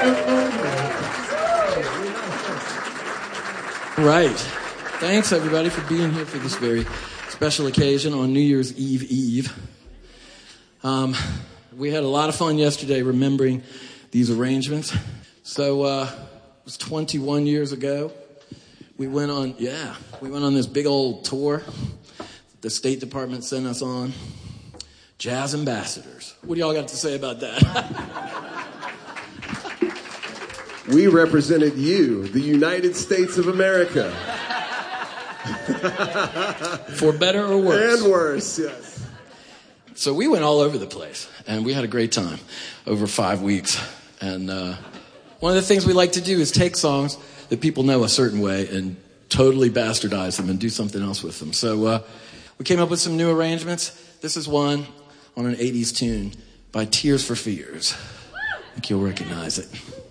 Right. Thanks, everybody, for being here for this very special occasion on New Year's Eve. We had a lot of fun yesterday remembering these arrangements. So it was 21 years ago. We went on this big old tour the State Department sent us on. Jazz Ambassadors. What do y'all got to say about that? We represented you, the United States of America. For better or worse. And worse, yes. So we went all over the place, and we had a great time over 5 weeks. And one of the things we like to do is take songs that people know a certain way and totally bastardize them and do something else with them. So we came up with some new arrangements. This is one on an 80s tune by Tears for Fears. I think you'll recognize it.